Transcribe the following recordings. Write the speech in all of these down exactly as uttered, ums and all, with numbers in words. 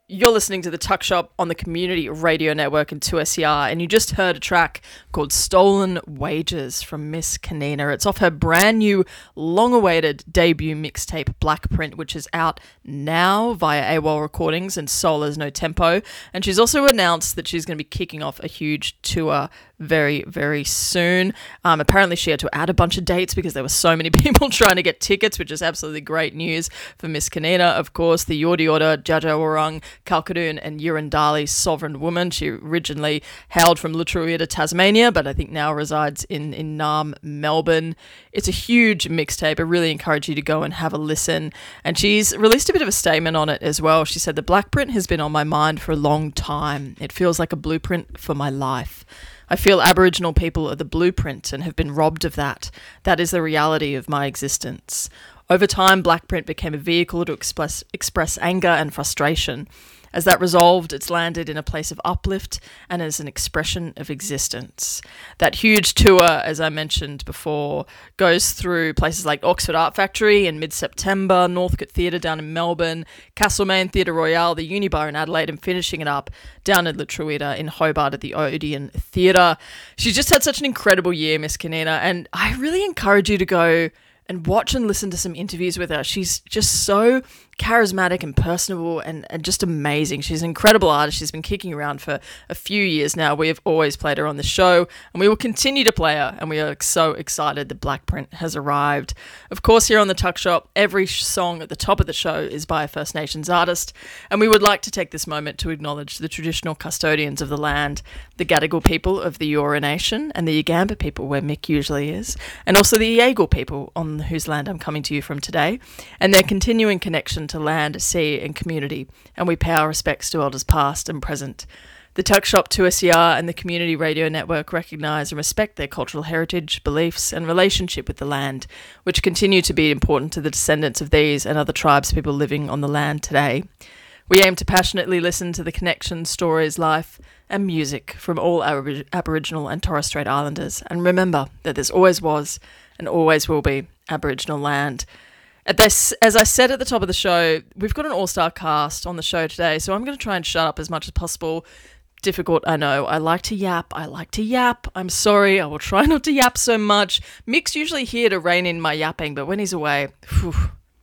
You're listening to The Tuck Shop on the Community Radio Network and two S E R, and you just heard a track called Stolen Wages from Miss Kanina. It's off her brand new, long-awaited debut mixtape, Black Print, which is out now via AWOL Recordings and Solar's No Tempo. And she's also announced that she's going to be kicking off a huge tour very, very soon. Um, apparently she had to add a bunch of dates because there were so many people trying to get tickets, which is absolutely great news for Miss Kanina. Of course, the Yordi Order, Jaja Warung, Kalkadoon and Yurundali Sovereign Woman. She originally hailed from Lutruwita, Tasmania, but I think now resides in, in Naarm, Melbourne. It's a huge mixtape. I really encourage you to go and have a listen. And she's released a bit of a statement on it as well. She said, "The Black Print has been on my mind for a long time. It feels like a blueprint for my life. I feel Aboriginal people are the blueprint and have been robbed of that. That is the reality of my existence. Over time, Black Print became a vehicle to express, express anger and frustration. As that resolved, it's landed in a place of uplift and as an expression of existence." That huge tour, as I mentioned before, goes through places like Oxford Art Factory in mid-September, Northcote Theatre down in Melbourne, Castlemaine Theatre Royale, the Unibar in Adelaide, and finishing it up down in Lutruwita in Hobart at the Odeon Theatre. She's just had such an incredible year, Miss Kanina, and I really encourage you to go and watch and listen to some interviews with her. She's just so charismatic and personable and, and just amazing. She's an incredible artist. She's been kicking around for a few years now. We have always played her on the show and we will continue to play her, and we are so excited that Black Print has arrived. Of course, here on the Tuck Shop, every song at the top of the show is by a First Nations artist, and we would like to take this moment to acknowledge the traditional custodians of the land, the Gadigal people of the Eora Nation and the Yagamba people where Mick usually is, and also the Yagal people on whose land I'm coming to you from today, and their continuing connection to land, sea and community, and we pay our respects to elders past and present. The Tuck Shop, two S E R and the Community Radio Network recognise and respect their cultural heritage, beliefs and relationship with the land, which continue to be important to the descendants of these and other tribes people living on the land today. We aim to passionately listen to the connections, stories, life and music from all Ab- Aboriginal and Torres Strait Islanders, and remember that there's always was and always will be Aboriginal land. At this, as I said at the top of the show, we've got an all-star cast on the show today, so I'm going to try and shut up as much as possible. Difficult, I know. I like to yap. I like to yap. I'm sorry. I will try not to yap so much. Mick's usually here to rein in my yapping, but when he's away, whew,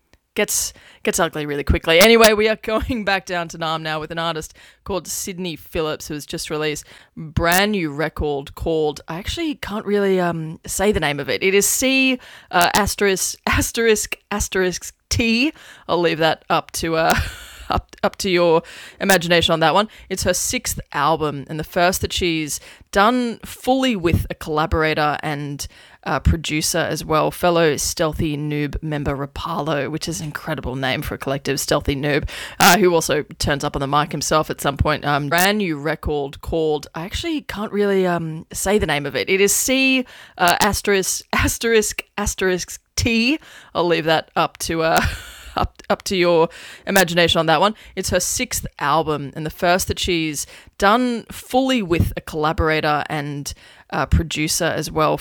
gets gets ugly really quickly. Anyway, we are going back down to Naarm now with an artist called Sydney Phillips, who has just released a brand new record called, I actually can't really um say the name of it. It is C uh, asterisk asterisk asterisk T. I'll leave that up to uh up up to your imagination on that one. It's her sixth album and the first that she's done fully with a collaborator and uh, producer as well, fellow Stealthy Noob member Rapalo, which is an incredible name for a collective, Stealthy Noob, uh, who also turns up on the mic himself at some point. Um, brand new record called, I actually can't really um say the name of it. It is C uh, asterisk asterisk asterisk T. I'll leave that up to uh Up, up to your imagination on that one. It's her sixth album and the first that she's done fully with a collaborator and uh, producer as well,